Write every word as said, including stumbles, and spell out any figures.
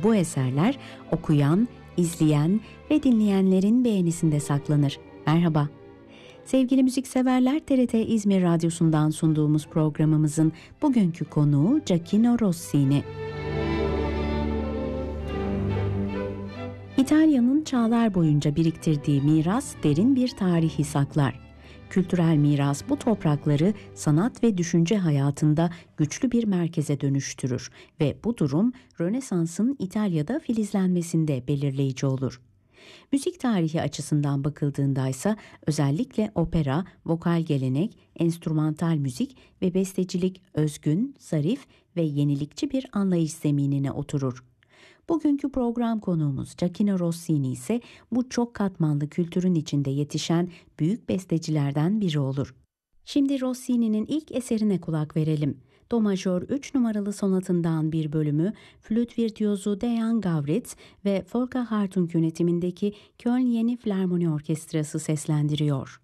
bu eserler okuyan, izleyen ve dinleyenlerin beğenisinde saklanır. Merhaba. Sevgili müzikseverler, T R T İzmir Radyosu'ndan sunduğumuz programımızın bugünkü konuğu Gioachino Rossini. İtalya'nın çağlar boyunca biriktirdiği miras derin bir tarihi saklar. Kültürel miras bu toprakları sanat ve düşünce hayatında güçlü bir merkeze dönüştürür ve bu durum Rönesans'ın İtalya'da filizlenmesinde belirleyici olur. Müzik tarihi açısından bakıldığında ise özellikle opera, vokal gelenek, enstrümantal müzik ve bestecilik özgün, zarif ve yenilikçi bir anlayış zeminine oturur. Bugünkü program konuğumuz Gioachino Rossini ise bu çok katmanlı kültürün içinde yetişen büyük bestecilerden biri olur. Şimdi Rossini'nin ilk eserine kulak verelim. Do majör üç numaralı sonatından bir bölümü flüt virtüozu Dejan Gavritz ve Volker Hartung yönetimindeki Köln Yeni Filarmoni Orkestrası seslendiriyor.